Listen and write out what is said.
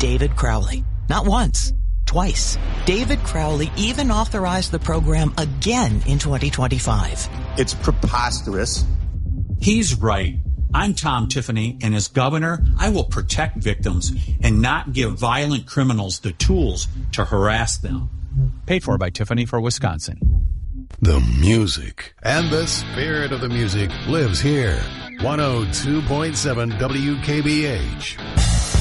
David Crowley. Not once, twice. David Crowley even authorized the program again in 2025. It's preposterous. He's right. I'm Tom Tiffany, and as governor, I will protect victims and not give violent criminals the tools to harass them. Paid for by Tiffany for Wisconsin. The music and the spirit of the music lives here. 102.7 WKBH.